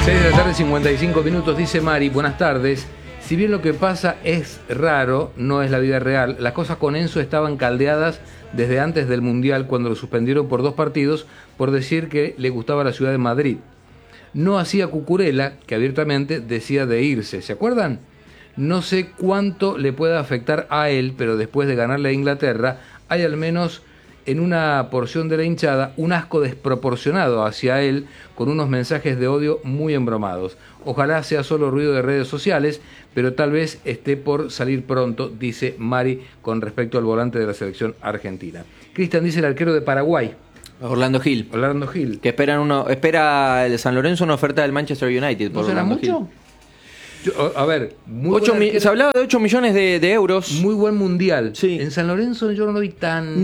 6 de la tarde, 55 minutos, dice Mari, buenas tardes. Si bien lo que pasa es raro, no es la vida real, las cosas con Enzo estaban caldeadas desde antes del Mundial, cuando lo suspendieron por 2 partidos por decir que le gustaba la ciudad de Madrid. No hacía Cucurella, que abiertamente decía de irse, ¿se acuerdan? No sé cuánto le pueda afectar a él, pero después de ganarle a Inglaterra, hay al menos en una porción de la hinchada un asco desproporcionado hacia él, con unos mensajes de odio muy embromados. Ojalá sea solo ruido de redes sociales, pero tal vez esté por salir pronto, dice Mari con respecto al volante de la selección argentina. Cristian dice el arquero de Paraguay. Orlando Gil. Que espera el San Lorenzo una oferta del Manchester United. ¿No será mucho? A ver, se hablaba de 8 millones de euros. Muy buen mundial. Sí. En San Lorenzo yo no lo vi tan...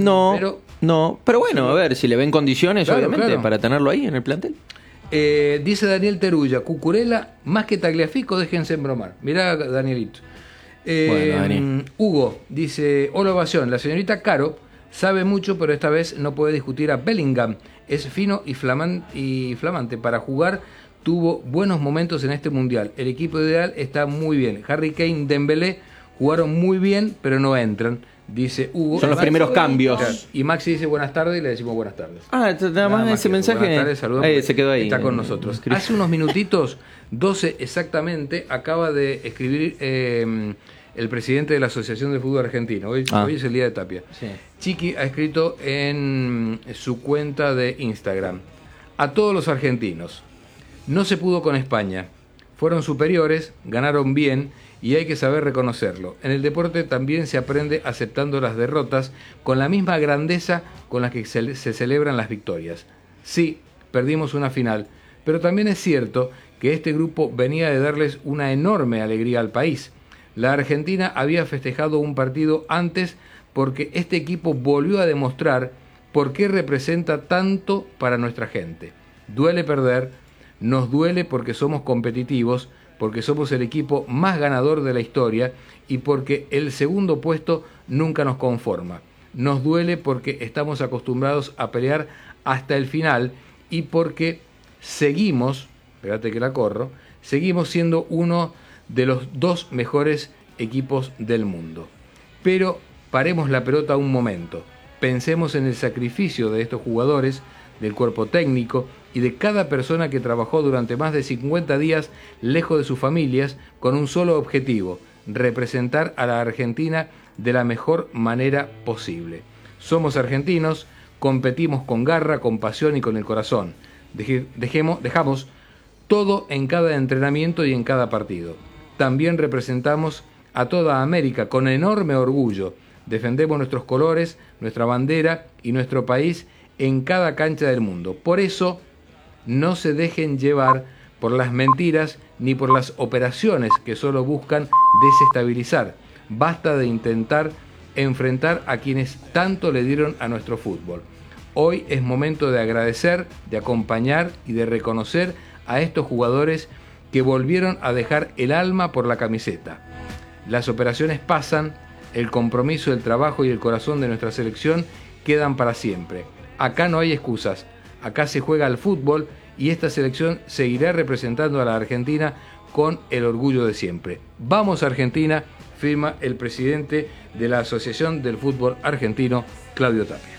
Pero bueno, a ver, si le ven condiciones, claro, obviamente, para tenerlo ahí en el plantel. Dice Daniel Terulla, Cucurella, más que Tagliafico, déjense embromar. Mirá, Danielito. Bueno, Dani. Hugo dice, hola ovación, la señorita Caro sabe mucho, pero esta vez no puede discutir a Bellingham. Es fino y flamante para jugar. Tuvo buenos momentos en este mundial. El equipo ideal está muy bien. Harry Kane, Dembélé jugaron muy bien, pero no entran, dice Hugo. Son los primeros cambios. Claro. Y Maxi dice buenas tardes y le decimos buenas tardes. Nada más ese mensaje. Buenas tardes, se quedó ahí. Está con nosotros. Hace unos minutitos, 12 exactamente, acaba de escribir el presidente de la Asociación de Fútbol Argentino. Hoy es el día de Tapia. Sí. Chiqui ha escrito en su cuenta de Instagram: a todos los argentinos, no se pudo con España. Fueron superiores, ganaron bien y hay que saber reconocerlo. En el deporte también se aprende aceptando las derrotas con la misma grandeza con la que se celebran las victorias. Sí, perdimos una final, pero también es cierto que este grupo venía de darles una enorme alegría al país. La Argentina había festejado un partido antes porque este equipo volvió a demostrar por qué representa tanto para nuestra gente. Duele perder. Nos duele porque somos competitivos, porque somos el equipo más ganador de la historia y porque el segundo puesto nunca nos conforma. Nos duele porque estamos acostumbrados a pelear hasta el final y porque seguimos, espérate que la corro, seguimos siendo uno de los 2 mejores equipos del mundo. Pero paremos la pelota un momento, pensemos en el sacrificio de estos jugadores, del cuerpo técnico y de cada persona que trabajó durante más de 50 días lejos de sus familias con un solo objetivo: representar a la Argentina de la mejor manera posible. Somos argentinos, competimos con garra, con pasión y con el corazón. Dejamos todo en cada entrenamiento y en cada partido. También representamos a toda América con enorme orgullo. Defendemos nuestros colores, nuestra bandera y nuestro país en cada cancha del mundo. Por eso, no se dejen llevar por las mentiras ni por las operaciones que solo buscan desestabilizar. Basta de intentar enfrentar a quienes tanto le dieron a nuestro fútbol. Hoy es momento de agradecer, de acompañar y de reconocer a estos jugadores que volvieron a dejar el alma por la camiseta. Las operaciones pasan, el compromiso, el trabajo y el corazón de nuestra selección quedan para siempre. Acá no hay excusas, acá se juega al fútbol y esta selección seguirá representando a la Argentina con el orgullo de siempre. Vamos Argentina, firma el presidente de la Asociación del Fútbol Argentino, Claudio Tapia.